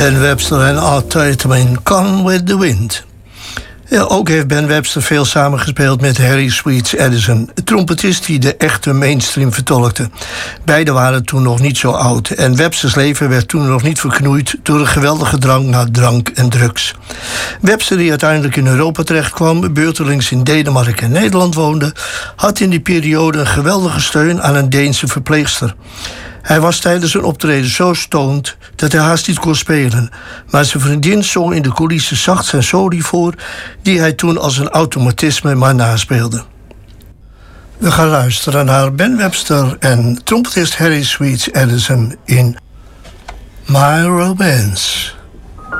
Ben Webster en Art Tatum, Gone with the Wind. Ja, ook heeft Ben Webster veel samengespeeld met Harry Sweets Addison, een trompetist die de echte mainstream vertolkte. Beiden waren toen nog niet zo oud en Websters leven werd toen nog niet verknoeid door een geweldige drang naar drank en drugs. Webster, die uiteindelijk in Europa terechtkwam, beurtelings in Denemarken en Nederland woonde, had in die periode een geweldige steun aan een Deense verpleegster. Hij was tijdens een optreden zo stoned dat hij haast niet kon spelen. Maar zijn vriendin zong in de coulissen zacht zijn soli voor, die hij toen als een automatisme maar naspeelde. We gaan luisteren naar Ben Webster en trompetist Harry Sweets Addison in My Romance.